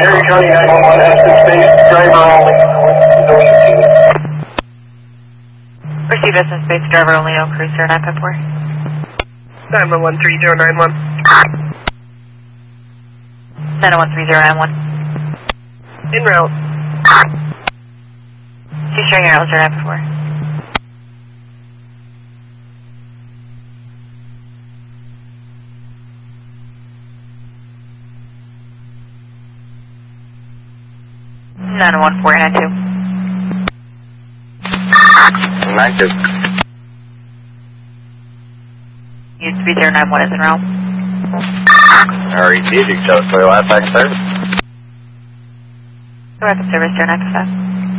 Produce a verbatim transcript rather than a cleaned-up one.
Erie County nine one one, Estes Space, driver only. Receive Estes Space, driver only, no crew, zero nine five four. nine one one three zero nine one. nine one three zero nine one. En route. She's showing your zero nine five four. nine one four nine two. nine two. Used to be zero nine one is en route. All right, you can tell us for your last second service. Go ahead and service zero nine five five.